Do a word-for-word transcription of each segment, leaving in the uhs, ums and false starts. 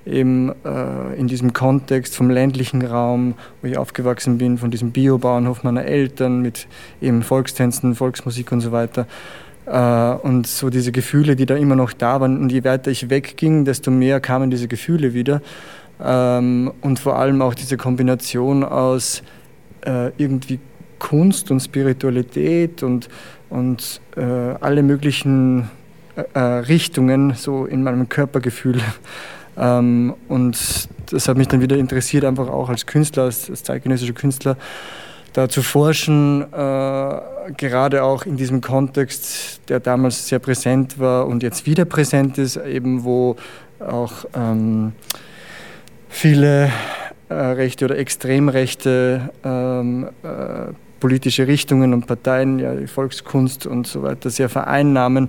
eben äh, in diesem Kontext vom ländlichen Raum, wo ich aufgewachsen bin, von diesem Biobauernhof meiner Eltern mit eben Volkstänzen, Volksmusik und so weiter. Äh, und so diese Gefühle, die da immer noch da waren. Und je weiter ich wegging, desto mehr kamen diese Gefühle wieder. Ähm, und vor allem auch diese Kombination aus äh, irgendwie Kunst und Spiritualität und, und äh, alle möglichen äh, Richtungen so in meinem Körpergefühl. Ähm, und das hat mich dann wieder interessiert, einfach auch als Künstler, als, als zeitgenössischer Künstler, da zu forschen, äh, gerade auch in diesem Kontext, der damals sehr präsent war und jetzt wieder präsent ist, eben wo auch ähm, viele äh, rechte oder extrem rechte ähm, äh, politische Richtungen und Parteien, ja, die Volkskunst und so weiter, sehr vereinnahmen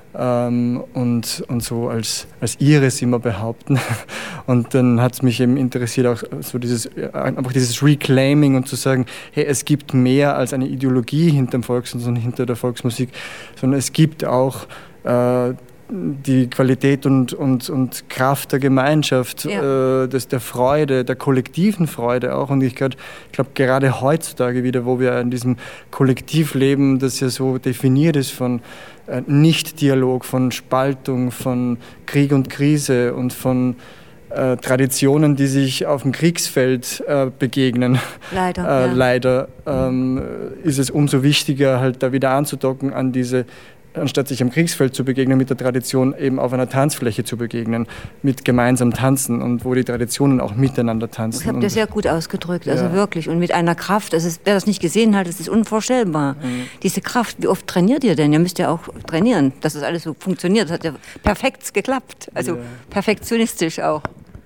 ähm, und, und so als, als ihres immer behaupten. Und dann hat es mich eben interessiert, auch so dieses, einfach dieses Reclaiming und zu sagen, hey, es gibt mehr als eine Ideologie hinter dem Volkskunst und hinter der Volksmusik, sondern es gibt auch äh, die Qualität und, und, und Kraft der Gemeinschaft, ja. äh, des, der Freude, der kollektiven Freude auch. Und ich glaube, glaub, gerade heutzutage wieder, wo wir in diesem Kollektiv leben, das ja so definiert ist von äh, Nicht-Dialog, von Spaltung, von Krieg und Krise und von äh, Traditionen, die sich auf dem Kriegsfeld äh, begegnen. Leider. Äh, ja. Leider ähm, ist es umso wichtiger, halt da wieder anzudocken an diese, anstatt sich am Kriegsfeld zu begegnen, mit der Tradition eben auf einer Tanzfläche zu begegnen, mit gemeinsam tanzen und wo die Traditionen auch miteinander tanzen. Ich habe das sehr gut ausgedrückt, also ja. wirklich. Und mit einer Kraft, das ist, wer das nicht gesehen hat, das ist unvorstellbar. Mhm. Diese Kraft, wie oft trainiert ihr denn? Ihr müsst ja auch trainieren, dass das alles so funktioniert. Das hat ja perfekt geklappt, also ja. perfektionistisch auch.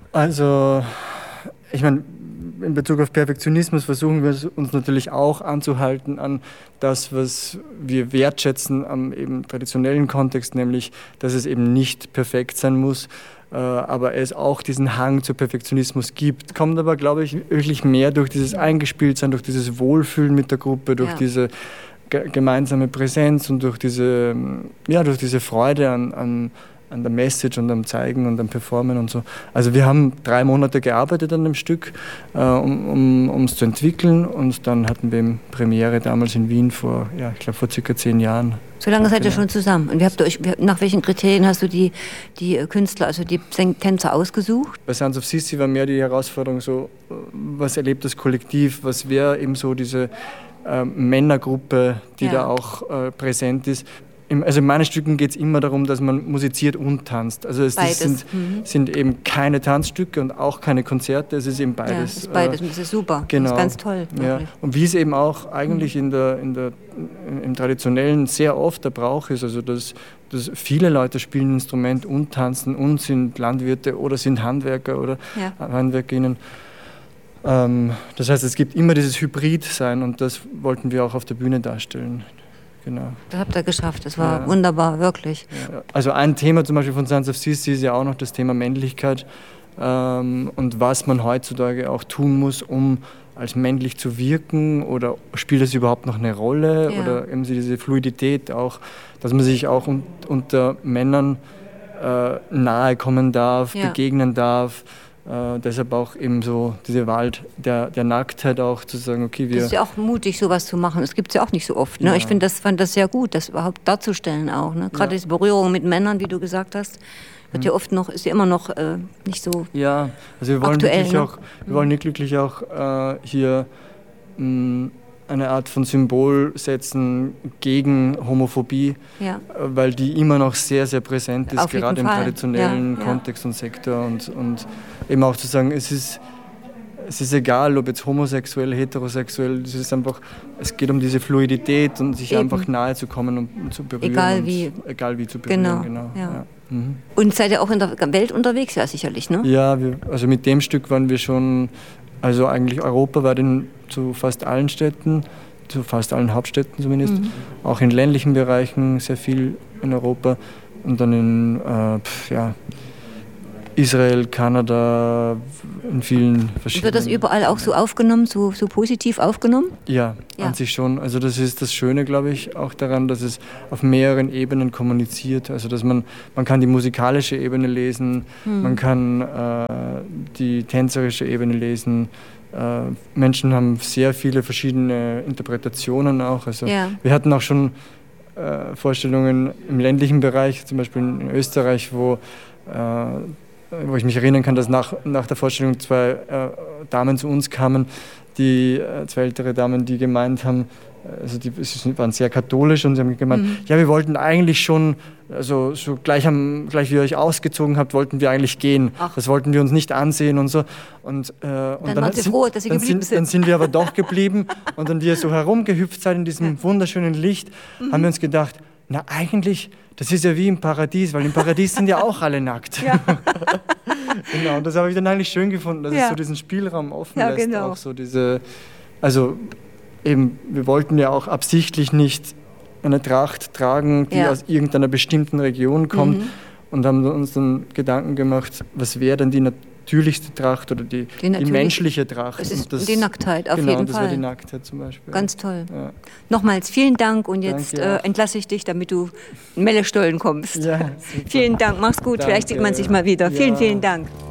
Also, ich meine, in Bezug auf Perfektionismus versuchen wir uns natürlich auch anzuhalten an das, was wir wertschätzen am eben traditionellen Kontext, nämlich, dass es eben nicht perfekt sein muss, äh, aber es auch diesen Hang zu Perfektionismus gibt. Kommt aber, glaube ich, wirklich mehr durch dieses Eingespieltsein, durch dieses Wohlfühlen mit der Gruppe, durch ja. diese ge- gemeinsame Präsenz und durch diese, ja, durch diese Freude an, an an der Message und am Zeigen und am Performen und so. Also wir haben drei Monate gearbeitet an dem Stück, äh, um um es zu entwickeln, und dann hatten wir Premiere damals in Wien vor, ja, ich glaube vor circa zehn Jahren. So lange seid ihr schon zusammen. Und wie habt ihr euch, nach welchen Kriterien hast du die, die Künstler, also die Tänzer ausgesucht? Bei Sons of Sissi war mehr die Herausforderung so, was erlebt das Kollektiv, was wäre eben so diese äh, Männergruppe, die ja. da auch äh, präsent ist. Also in meinen Stücken geht es immer darum, dass man musiziert und tanzt. Also es das sind, mhm. sind eben keine Tanzstücke und auch keine Konzerte, es ist eben beides. Ja, es ist beides, das ist super, genau. Das ist ganz toll. Ja. Und wie es eben auch eigentlich mhm. in der, in der, im Traditionellen sehr oft der Brauch ist, also dass, dass viele Leute spielen ein Instrument und tanzen und sind Landwirte oder sind Handwerker oder ja. Handwerkerinnen. Ähm, das heißt, es gibt immer dieses Hybrid-Sein, und das wollten wir auch auf der Bühne darstellen. Genau. Das habt ihr geschafft, das war ja. wunderbar, wirklich. Ja. Also ein Thema zum Beispiel von Sons of Sissi ist ja auch noch das Thema Männlichkeit ähm, und was man heutzutage auch tun muss, um als männlich zu wirken, oder spielt das überhaupt noch eine Rolle, ja. oder eben diese Fluidität auch, dass man sich auch un- unter Männern äh, nahe kommen darf, ja. begegnen darf. Äh, deshalb auch eben so diese Wahl der, der Nacktheit auch, zu sagen, okay, wir... Das ist ja auch mutig, sowas zu machen. Das gibt es ja auch nicht so oft. Ne? Ja. Ich find das, fand das sehr gut, das überhaupt darzustellen auch. Ne? Gerade ja. diese Berührung mit Männern, wie du gesagt hast, wird ja oft noch, ist ja immer noch äh, nicht so ja, also wir wollen aktuell. Wirklich Ne? auch, wir wollen wirklich auch äh, hier mh, eine Art von Symbol setzen gegen Homophobie, ja. weil die immer noch sehr, sehr präsent ist, Auf gerade im Fall. traditionellen ja, Kontext ja. und Sektor. Und, und eben auch zu sagen, es ist, es ist egal, ob jetzt homosexuell, heterosexuell, es ist einfach, es geht um diese Fluidität und sich Eben. einfach nahe zu kommen und, und zu berühren. Egal wie. Und, egal wie zu berühren, genau. genau. Ja. Ja. Mhm. Und seid ihr auch in der Welt unterwegs? Ja, sicherlich, ne? Ja, wir, also mit dem Stück waren wir schon, also eigentlich europaweit in, zu fast allen Städten, zu fast allen Hauptstädten zumindest, mhm. auch in ländlichen Bereichen sehr viel in Europa, und dann in, äh, ja, Israel, Kanada, in vielen verschiedenen... Wird das überall auch so aufgenommen, so, so positiv aufgenommen? Ja, ja, an sich schon. Also das ist das Schöne, glaube ich, auch daran, dass es auf mehreren Ebenen kommuniziert. Also dass man, man kann die musikalische Ebene lesen, hm. man kann äh, die tänzerische Ebene lesen. Äh, Menschen haben sehr viele verschiedene Interpretationen auch. Also ja. wir hatten auch schon äh, Vorstellungen im ländlichen Bereich, zum Beispiel in Österreich, wo äh, wo ich mich erinnern kann, dass nach, nach der Vorstellung zwei äh, Damen zu uns kamen, die äh, zwei ältere Damen, die gemeint haben, also die waren sehr katholisch und sie haben gemeint, mhm. ja, wir wollten eigentlich schon, also so gleich, am, gleich wie ihr euch ausgezogen habt, wollten wir eigentlich gehen. Ach. Das wollten wir uns nicht ansehen und so. Und, äh, und dann, dann waren sie sind, froh, dass sie dann geblieben sind, sind. Dann sind wir aber doch geblieben und dann, wie ihr so herumgehüpft seid in diesem ja. wunderschönen Licht, mhm. haben wir uns gedacht, na eigentlich, das ist ja wie im Paradies, weil im Paradies sind ja auch alle nackt. Ja. Genau, und das habe ich dann eigentlich schön gefunden, dass ja. es so diesen Spielraum offen ja, lässt. Genau. Auch so diese, also eben, wir wollten ja auch absichtlich nicht eine Tracht tragen, die ja. aus irgendeiner bestimmten Region kommt mhm. und haben uns dann Gedanken gemacht, was wäre denn die natürlichste Tracht oder die, die, die menschliche Tracht. Das ist das, die Nacktheit, auf genau, jeden das Fall. Genau, das wäre die Nacktheit zum Beispiel. Ganz toll. Ja. Nochmals vielen Dank und jetzt äh, entlasse ich dich, damit du in Mellestollen kommst. Ja, vielen Dank, mach's gut, Danke. Vielleicht sieht man sich mal wieder. Ja. Vielen, vielen Dank.